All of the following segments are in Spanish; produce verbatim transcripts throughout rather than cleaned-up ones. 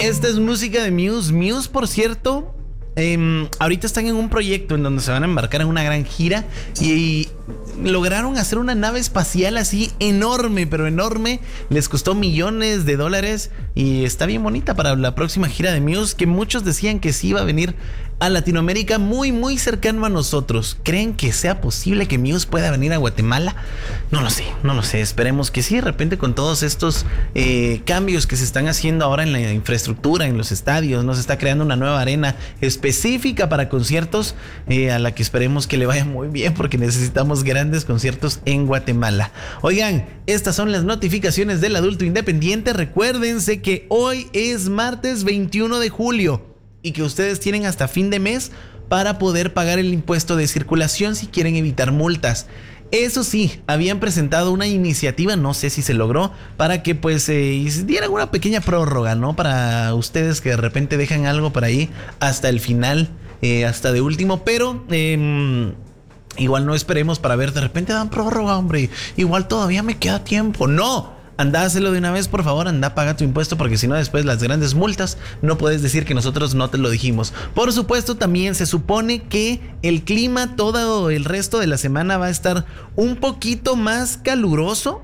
Esta es música de Muse. Muse, por cierto, eh, ahorita están en un proyecto en donde se van a embarcar en una gran gira y, y lograron hacer una nave espacial así enorme, pero enorme. Les costó millones de dólares y está bien bonita para la próxima gira de Muse, que muchos decían que sí iba a venir a Latinoamérica, muy muy cercano a nosotros. ¿Creen que sea posible que Muse pueda venir a Guatemala? No lo sé, no lo sé. Esperemos que sí. De repente, con todos estos eh, cambios que se están haciendo ahora en la infraestructura, en los estadios, nos está creando una nueva arena específica para conciertos, eh, a la que esperemos que le vaya muy bien, porque necesitamos grandes conciertos en Guatemala. Oigan, estas son las notificaciones del adulto independiente. Recuérdense que hoy es martes veintiuno de julio y que ustedes tienen hasta fin de mes para poder pagar el impuesto de circulación si quieren evitar multas. Eso sí, habían presentado una iniciativa, no sé si se logró, para que pues eh, dieran una pequeña prórroga, ¿no? Para ustedes que de repente dejan algo por ahí hasta el final, eh, hasta de último, pero eh, igual no esperemos para ver, de repente dan prórroga, hombre, igual todavía me queda tiempo. ¡No! Anda, hácelo de una vez, por favor, anda, paga tu impuesto, porque si no después las grandes multas no puedes decir que nosotros no te lo dijimos. Por supuesto, también se supone que el clima todo el resto de la semana va a estar un poquito más caluroso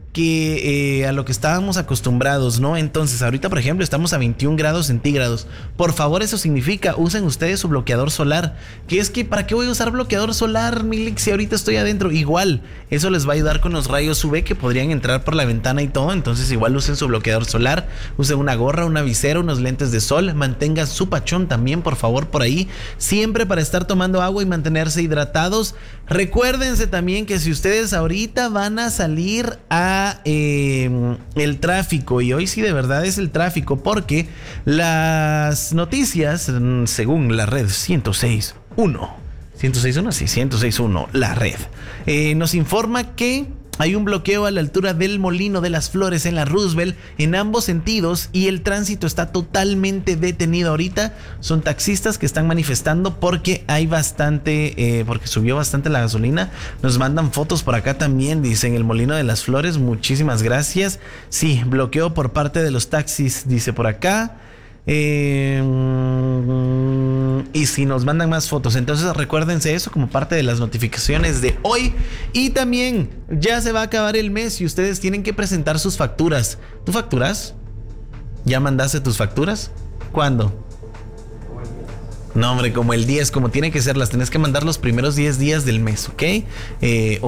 que eh, a lo que estábamos acostumbrados, ¿no? Entonces, ahorita, por ejemplo, estamos a veintiún grados centígrados. Por favor, eso significa, usen ustedes su bloqueador solar. Que es que, ¿para qué voy a usar bloqueador solar, Milix, si ahorita estoy adentro? Igual, eso les va a ayudar con los rayos U V que podrían entrar por la ventana y todo. Entonces, igual usen su bloqueador solar, usen una gorra, una visera, unos lentes de sol. Mantengan su pachón también, por favor, por ahí. Siempre para estar tomando agua y mantenerse hidratados. Recuérdense también que si ustedes ahorita van a salir a Eh, el tráfico, y hoy sí de verdad es el tráfico, porque las noticias, según la red ciento seis punto uno, ciento seis punto uno, sí, ciento seis punto uno, la red, eh, nos informa que hay un bloqueo a la altura del Molino de las Flores en la Roosevelt en ambos sentidos y el tránsito está totalmente detenido ahorita. Son taxistas que están manifestando porque hay bastante, eh, porque subió bastante la gasolina. Nos mandan fotos por acá también, dicen el Molino de las Flores. Muchísimas gracias. Sí, bloqueo por parte de los taxis, dice por acá. Eh, y si nos mandan más fotos, entonces recuérdense eso como parte de las notificaciones de hoy. Y también ya se va a acabar el mes y ustedes tienen que presentar sus facturas. ¿Tú facturas? ¿Ya mandaste tus facturas? ¿Cuándo? No, hombre, como el diez, como tiene que ser, las tenés que mandar los primeros diez días del mes, ¿ok? Eh,